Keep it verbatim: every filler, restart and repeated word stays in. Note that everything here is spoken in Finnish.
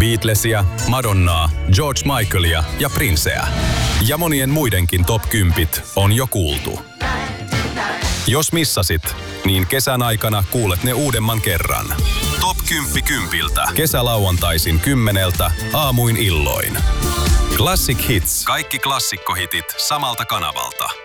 Beatlesia, Madonnaa, George Michaelia ja Princeä. Ja monien muidenkin top kymmenen on jo kuultu. Jos missasit, niin kesän aikana kuulet ne uudemman kerran. Top kymmenen kympiltä. Kesälauantaisin kymmeneltä aamuin illoin. Classic Hits. Kaikki klassikkohitit samalta kanavalta.